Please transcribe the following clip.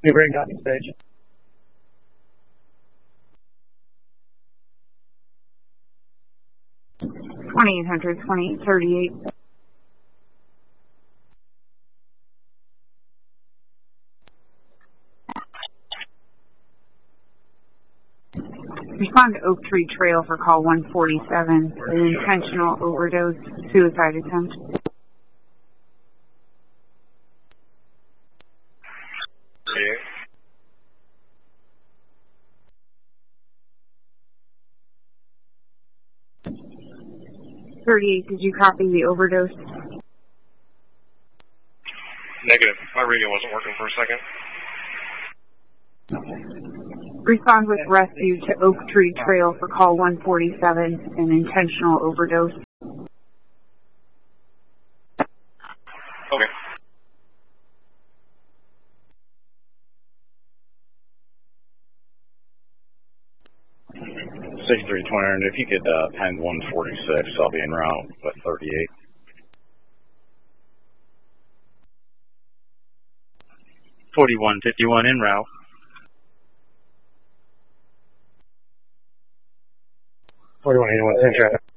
New Brain docking stage. $2,800, 2838. Respond to Oak Tree Trail for call 147, an intentional overdose suicide attempt. Yeah. 38, did you copy the overdose? Negative. My radio wasn't working for a second. Respond with rescue to Oak Tree Trail for call 147, an intentional overdose. Okay. $63,200. If you could ping 146, I'll be en route with 38. 4151 en route. 4181, same traffic.